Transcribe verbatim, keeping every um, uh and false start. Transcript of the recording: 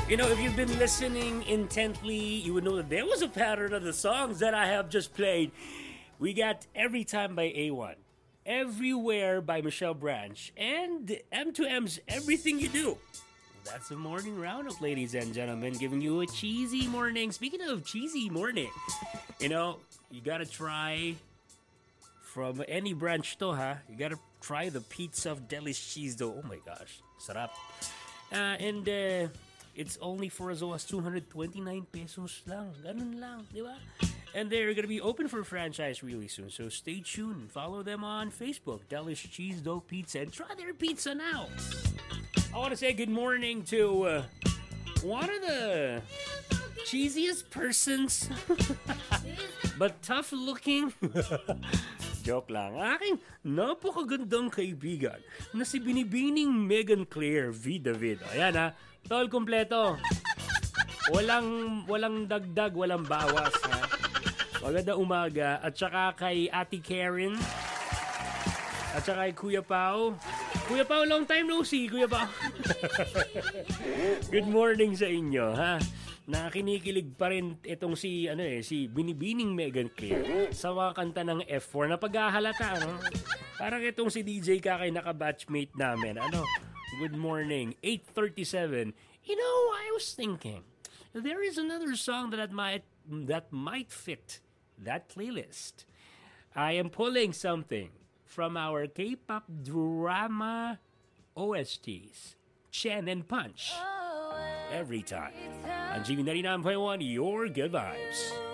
You know, if you've been listening intently, you would know that there was a pattern of the songs that I have just played. We got Every Time by A one, Everywhere by Michelle Branch, and M two M's Everything You Do. That's the morning roundup, ladies and gentlemen, giving you a cheesy morning. Speaking of cheesy morning, you know, you gotta try from any branch to, ha? You gotta try the pizza of Delish cheese dough. Oh my gosh, sarap. Uh, and uh, it's only for as low as two hundred twenty-nine pesos lang. Ganun lang, di ba? And they're gonna be open for franchise really soon, so stay tuned. Follow them on Facebook, Delish Cheese Dough Pizza, and try their pizza now. I want to say good morning to uh, one of the cheesiest persons, but tough looking. Joke lang. Aking napakagandang kaibigan na si Binibining Megan Claire V. David. Ayan ha, tol kompleto. Walang, walang dagdag, walang bawas ha. Maganda umaga. At saka kay Ate Karen. At saka kay Kuya Pao. Kuya Pao, long time no see, Kuya Pao. Good morning sa inyo, ha? Nakakinikilig pa rin itong si, ano eh, si Binibining Megan Claire sa mga kanta ng F four na paghahalata, ano? Parang itong si D J Kakay naka-batchmate namin, ano? Good morning, eight thirty-seven. You know, I was thinking, there is another song that might, that might fit that playlist. I am pulling something from our K-pop drama O S Ts, Chen and Punch. Every time. On G V ninety-nine point one, your good vibes.